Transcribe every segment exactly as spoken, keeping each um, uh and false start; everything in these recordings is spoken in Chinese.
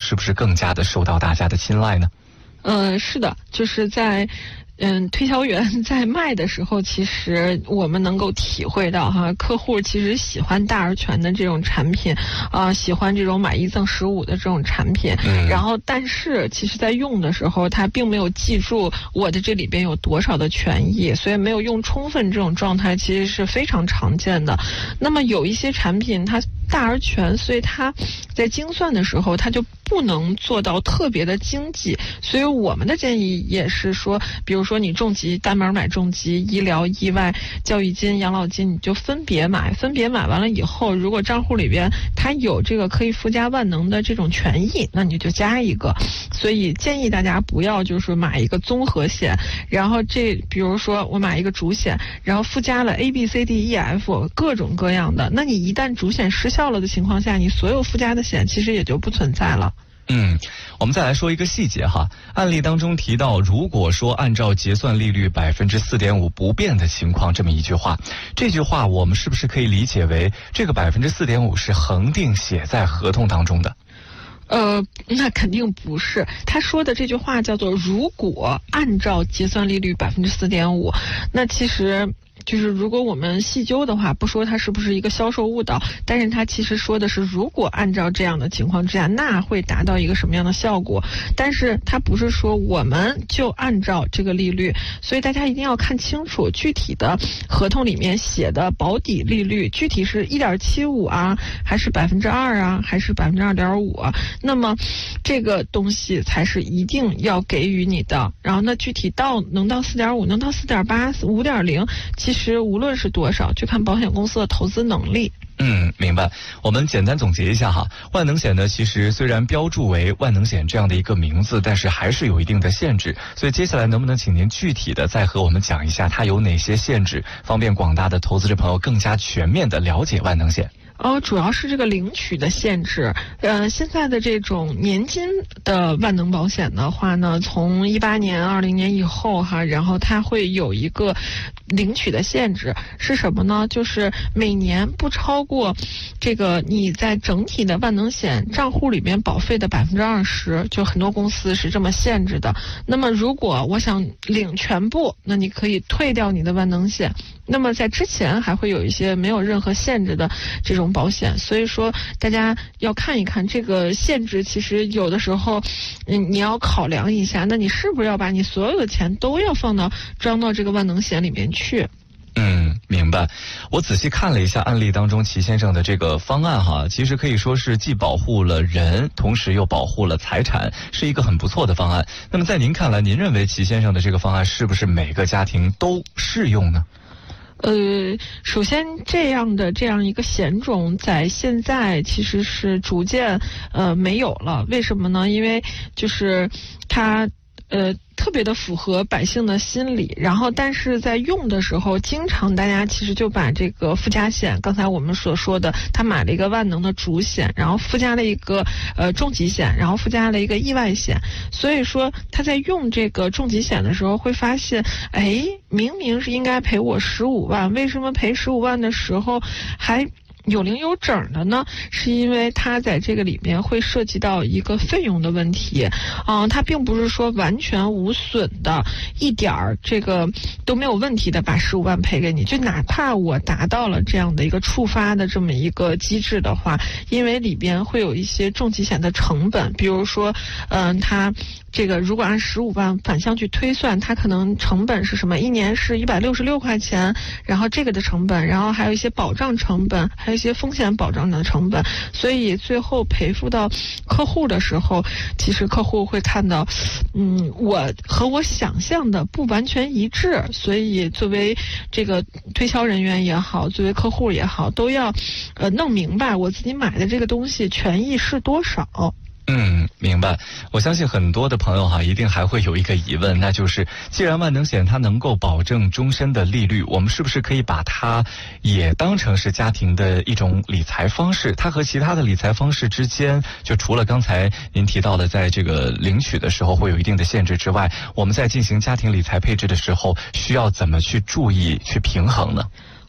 是不是更加的受到大家的青睐呢？ 呃，是的，就是在嗯，推销员在卖的时候，其实我们能够体会到哈，客户其实喜欢大而全的这种产品，啊、呃，喜欢这种买一赠十五的这种产品。嗯。然后，但是其实在用的时候，他并没有记住我的这里边有多少的权益，所以没有用充分，这种状态其实是非常常见的。那么有一些产品它大而全，所以它在精算的时候，它就不能做到特别的经济。所以我们的建议也是说，比如说你重疾单门买重疾、医疗、意外、教育金、养老金，你就分别买，分别买完了以后，如果账户里边它有这个可以附加万能的这种权益，那你就加一个。所以建议大家不要就是买一个综合险，然后这比如说我买一个主险，然后附加了 A B C D E F 各种各样的，那你一旦主险失效了的情况下，你所有附加的险其实也就不存在了。 嗯，我们再来说一个细节哈，案例当中提到，如果说按照结算利率百分之四点五不变的情况，这么一句话，这句话我们是不是可以理解为这个百分之四点五是恒定写在合同当中的？ 呃，那肯定不是。他说的这句话叫做如果按照结算利率百分之四点五，那其实就是如果我们细究的话，不说它是不是一个销售误导，但是它其实说的是如果按照这样的情况之下，那会达到一个什么样的效果。但是它不是说我们就按照这个利率，所以大家一定要看清楚具体的合同里面写的保底利率，具体是 一点七五 啊，还是百分之二啊，还是百分之二点五啊？那么这个东西才是一定要给予你的。然后那具体到能到 四点五， 能到 四点八、五点零，其实其实无论是多少，就看保险公司的投资能力。 嗯，明白。我们简单总结一下哈，万能险呢，其实虽然标注为万能险这样的一个名字，但是还是有一定的限制。所以接下来能不能请您具体的再和我们讲一下它有哪些限制，方便广大的投资者朋友更加全面的了解万能险？ 哦，主要是这个领取的限制。呃，现在的这种年金的万能保险的话呢，从一八年、二零年以后哈，然后它会有一个领取的限制是什么呢？就是每年不超过这个你在整体的万能险账户里面保费的百分之二十，就很多公司是这么限制的。那么如果我想领全部，那你可以退掉你的万能险。那么在之前还会有一些没有任何限制的这种保险，所以说大家要看一看这个限制，其实有的时候嗯，你要考量一下，那你是不是要把你所有的钱都要放到装到这个万能险里面去。 嗯，明白。我仔细看了一下案例当中齐先生的这个方案哈，其实可以说是既保护了人，同时又保护了财产，是一个很不错的方案。那么在您看来，您认为齐先生的这个方案是不是每个家庭都适用呢？ 呃，首先这样的这样一个险种在现在其实是逐渐呃没有了。为什么呢？因为就是它呃特别的符合百姓的心理，然后但是在用的时候，经常大家其实就把这个附加险，刚才我们所说的，他买了一个万能的主险，然后附加了一个呃重疾险，然后附加了一个意外险，所以说他在用这个重疾险的时候会发现，哎，明明是应该赔我十五万，为什么赔十五万的时候还有零有整的呢？是因为它在这个里面会涉及到一个费用的问题，嗯、呃，它并不是说完全无损的，一点儿这个都没有问题的把十五万赔给你，就哪怕我达到了这样的一个触发的这么一个机制的话，因为里边会有一些重疾险的成本，比如说，嗯、呃，它这个如果按十五万反向去推算，它可能成本是什么？一年是一百六十六块钱，然后这个的成本，然后还有一些保障成本，还有一些风险保障的成本，所以最后赔付到客户的时候，其实客户会看到，嗯，我和我想象的不完全一致，所以作为这个推销人员也好，作为客户也好，都要呃弄明白我自己买的这个东西权益是多少。 嗯，明白。我相信很多的朋友哈，一定还会有一个疑问，那就是既然万能险它能够保证终身的利率，我们是不是可以把它也当成是家庭的一种理财方式？它和其他的理财方式之间，就除了刚才您提到的在这个领取的时候会有一定的限制之外，我们在进行家庭理财配置的时候，需要怎么去注意去平衡呢？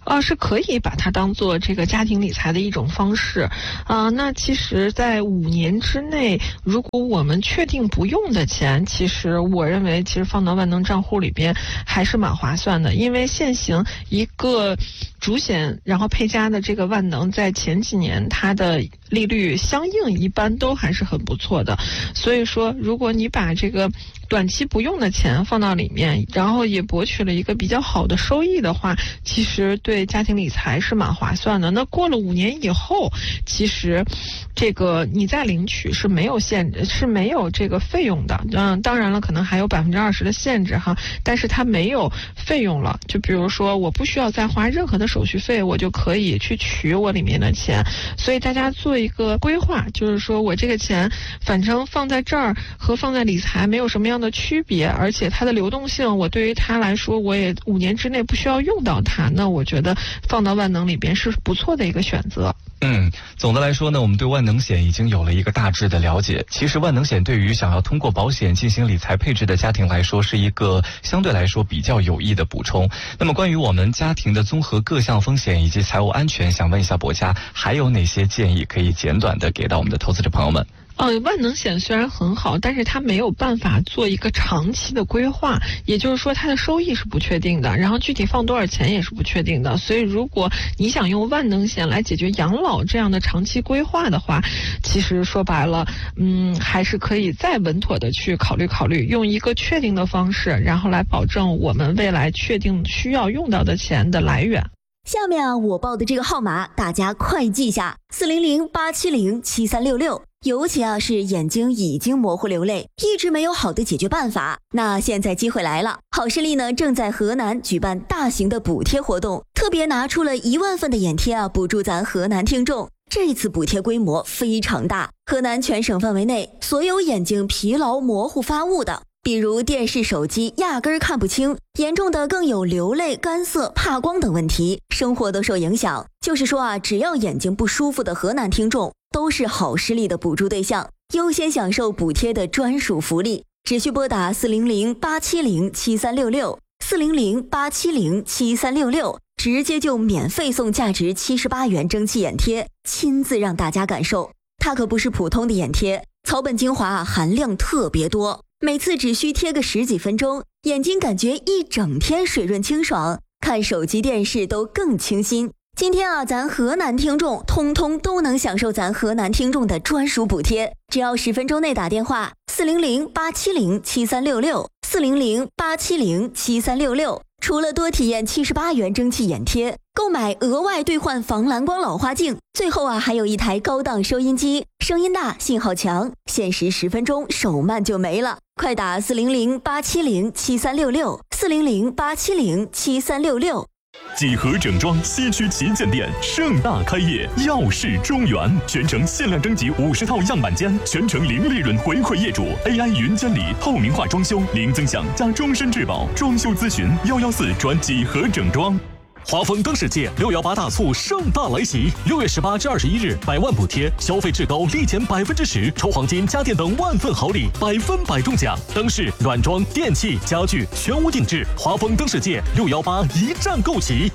呃，是可以把它当做这个家庭理财的一种方式。啊、呃，那其实在五年之内，如果我们确定不用的钱，其实我认为其实放到万能账户里边还是蛮划算的，因为现行一个主险然后配加的这个万能，在前几年它的利率相应一般都还是很不错的。所以说，如果你把这个短期不用的钱放到里面，然后也博取了一个比较好的收益的话，其实对家庭理财是蛮划算的。那过了五年以后，其实这个你再领取是没有限制，是没有这个费用的。嗯，当然了，可能还有百分之二十的限制哈，但是它没有费用了。就比如说，我不需要再花任何的手续费，我就可以去取我里面的钱。所以大家做一个规划，就是说我这个钱反正放在这儿和放在理财没有什么样的区别，而且它的流动性，我对于它来说，我也五年之内不需要用到它，那我觉得放到万能里边是不错的一个选择。 嗯，总的来说呢，我们对万能险已经有了一个大致的了解。其实万能险对于想要通过保险进行理财配置的家庭来说，是一个相对来说比较有益的补充。那么关于我们家庭的综合各项风险以及财务安全，想问一下博家，还有哪些建议可以简短的给到我们的投资者朋友们？ 呃，万能险虽然很好，但是它没有办法做一个长期的规划，也就是说它的收益是不确定的，然后具体放多少钱也是不确定的。所以如果你想用万能险来解决养老这样的长期规划的话，其实说白了，嗯，还是可以再稳妥的去考虑考虑，用一个确定的方式，然后来保证我们未来确定需要用到的钱的来源。 下面啊，我报的这个号码大家快记下：四零零八七零七三六六。尤其啊是眼睛已经模糊流泪，一直没有好的解决办法，那现在机会来了。好视力呢正在河南举办大型的补贴活动，特别拿出了一万份的眼贴啊补助咱河南听众。这次补贴规模非常大，河南全省范围内所有眼睛疲劳模糊发物的，比如电视手机压根儿看不清，严重的更有流泪、干涩、怕光等问题，生活都受影响。就是说啊，只要眼睛不舒服的河南听众都是好视力的补助对象，优先享受补贴的专属福利。只需拨打四零零八七零七三六六，四零零八七零七三六六，直接就免费送价值七十八元蒸汽眼贴，亲自让大家感受。它可不是普通的眼贴，草本精华啊含量特别多，每次只需贴个十几分钟，眼睛感觉一整天水润清爽，看手机电视都更清新。今天啊，咱河南听众通通都能享受咱河南听众的专属补贴，只要十分钟内打电话四零零八七零七三六六，四零零八七零七三六六。除了多体验七十八元蒸汽眼贴，购买额外兑换防蓝光老花镜，最后啊还有一台高档收音机，声音大，信号强，限时十分钟，手慢就没了。快打四零零八七零七三六六，四零零八七零七三六六。 几何整装西区旗舰店盛大开业，耀世中原全程限量征集五十套样板间，全程零利润回馈业主 ，A I 云监理，透明化装修，零增享加终身质保，装修咨询幺幺四转几何整装。华丰灯世界六幺八大促盛大来袭，六月十八至二十一日，百万补贴，消费至高立减百分之十，抽黄金、家电等万份好礼，百分百中奖。灯饰、软装、电器、家具全屋定制，华丰灯世界六幺八一站购齐。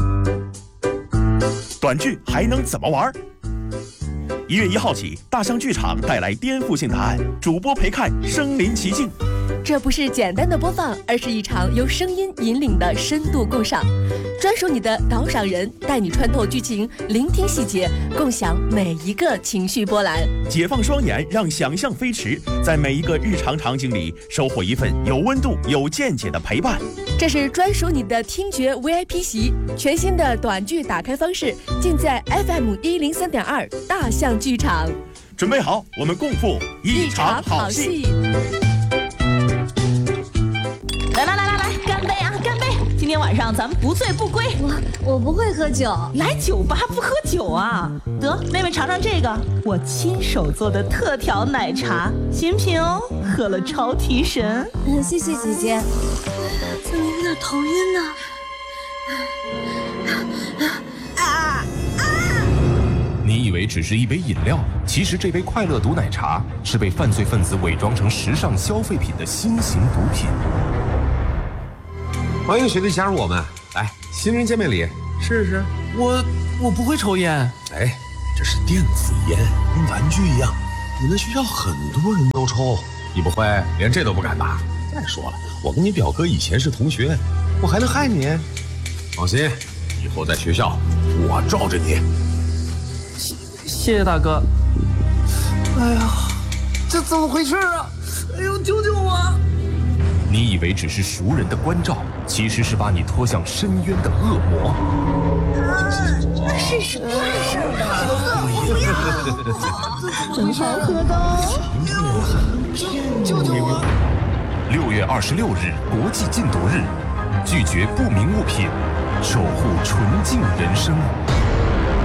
短剧还能怎么玩？一月一号起，大象剧场带来颠覆性答案，主播陪看身临其境。 这不是简单的播放，而是一场由声音引领的深度共赏，专属你的导赏人，带你穿透剧情，聆听细节，共享每一个情绪波澜。 解放双眼，让想象飞驰，在每一个日常场景里收获一份有温度、有见解的陪伴。 这是专属你的听觉 V I P 席，全新的短剧打开方式，尽在 F M 一零三点二大象剧场。 准备好，我们共赴一场好戏。 来来来来来，干杯啊，干杯！今天晚上咱们不醉不归。 我我不会喝酒， 来酒吧不喝酒啊？得，妹妹尝尝这个，我亲手做的特调奶茶，新品哦，喝了超提神。 嗯，谢谢姐姐。怎么有点头晕呢？ 啊啊！ 你以为只是一杯饮料，其实这杯快乐毒奶茶是被犯罪分子伪装成时尚消费品的新型毒品。 欢迎学弟加入我们，来，新人见面礼， 试试。我我不会抽烟。 哎，这是电子烟，跟玩具一样。你们学校很多人都抽，你不会连这都不敢吧？再说了，我跟你表哥以前是同学，我还能害你？放心，以后在学校我罩着你。 谢谢谢大哥。哎呀，这怎么回事啊？哎呦，救救我！ 你以为只是熟人的关照，其实是把你拖向深渊的恶魔。 试试看，试的， 真好喝的， 救救我！ 六月二十六日，国际禁毒日，拒绝不明物品，守护纯净人生。